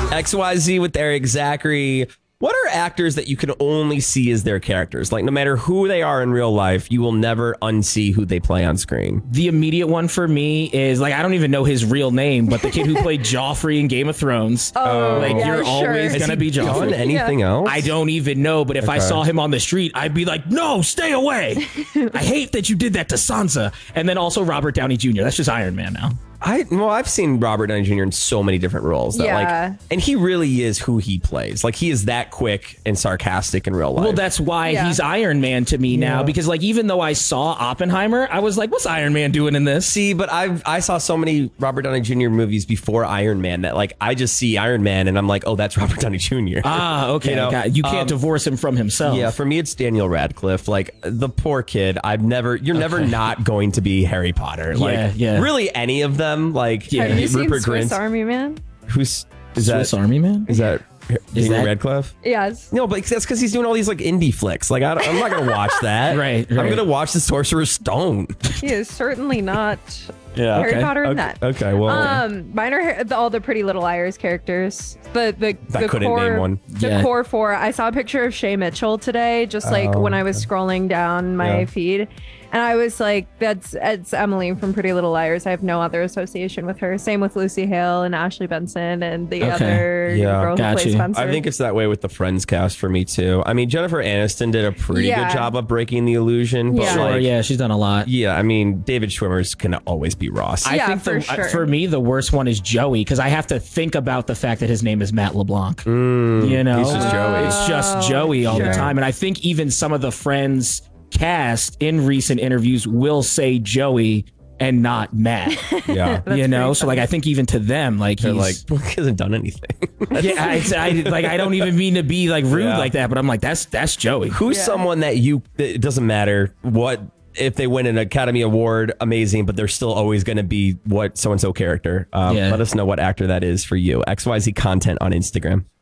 XYZ with Eric Zachary. What are actors that you can only see as their characters? Like, no matter who they are in real life, you will never unsee who they play on screen. The immediate one for me is, like, I don't even know his real name, but the kid who played Joffrey in Game of Thrones. You're always going to be Joffrey. Done anything else? I don't even know, but if I saw him on the street, I'd be like, no, stay away. I hate that you did that to Sansa. And then also Robert Downey Jr. That's just Iron Man now. I've seen Robert Downey Jr. in so many different roles that and he really is who he plays. Like, he is that quick and sarcastic in real life. Well, that's why he's Iron Man to me now, because like even though I saw Oppenheimer, I was like, what's Iron Man doing in this? See, but I saw so many Robert Downey Jr. movies before Iron Man that like I just see Iron Man and I'm like, oh, that's Robert Downey Jr. Ah, okay. You can't divorce him from himself. Yeah, for me it's Daniel Radcliffe. Like, the poor kid. You're never not going to be Harry Potter. Like, really any of them. Like, Have you seen Rupert Swiss Grint. Army Man? Is Swiss Army Man? Is that Daniel Radcliffe? Yes. No, but that's because he's doing all these like indie flicks. Like, I'm not gonna watch that. Right. I'm gonna watch The Sorcerer's Stone. He is certainly not Harry Potter in that. Okay, well, mine are all the Pretty Little Liars characters. The couldn't core, name one. The core four. I saw a picture of Shay Mitchell today, just like when I was scrolling down my feed. And I was like, it's Emily from Pretty Little Liars. I have no other association with her. Same with Lucy Hale and Ashley Benson and the other girl who plays Spencer. I think it's that way with the Friends cast for me too. I mean, Jennifer Aniston did a pretty good job of breaking the illusion. But she's done a lot. Yeah, I mean, David Schwimmer's can always be Ross. I think for me, the worst one is Joey, because I have to think about the fact that his name is Matt LeBlanc. You know, he's just Joey. It's just Joey all the time. And I think even some of the Friends cast in recent interviews will say Joey and not Matt. Yeah. You know, so like I think even to them, like they're he's like, he hasn't done anything. I don't even mean to be like rude like that, but I'm like, that's Joey. Who's someone that it doesn't matter what, if they win an Academy Award, amazing, but they're still always going to be what so-and-so character. Let us know what actor that is for you. XYZ content on Instagram.